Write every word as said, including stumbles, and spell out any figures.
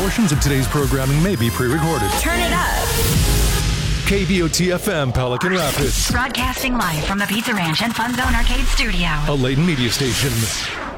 Portions of today's programming may be pre-recorded. Turn it up. K V O T F M, Pelican Rapids. Broadcasting live from the Pizza Ranch and Fun Zone Arcade Studio. A Layton media station.